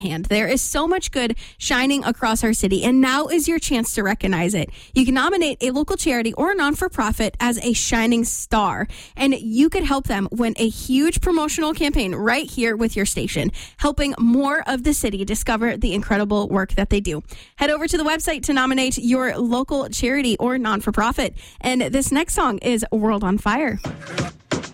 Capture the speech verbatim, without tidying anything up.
hand. There is so much good shining across our city, and now is your chance to recognize it. You can nominate a local charity or a non-for-profit as a shining star, and you could help them win a huge promotional campaign right here with your station, helping more of the city discover the incredible work that they do. Head over to the website to nominate your local charity or non-for-profit, and this next song is World on Fire.